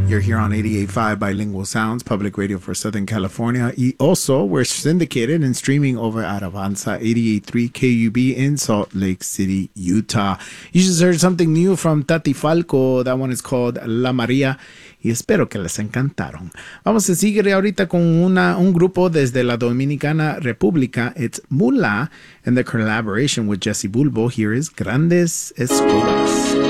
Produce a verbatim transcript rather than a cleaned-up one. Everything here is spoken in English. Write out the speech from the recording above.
You're here on eighty-eight point five Bilingual Sounds, public radio for Southern California. Y also, we're syndicated and streaming over at Avanza eighty-eight point three K U B in Salt Lake City, Utah. You just heard something new from Tati Falco. That one is called La María. Y espero que les encantaron. Vamos a seguir ahorita con una, un grupo desde la Dominicana República. It's Mula, and the collaboration with Jesse Bulbo. Here is Grandes Escobas.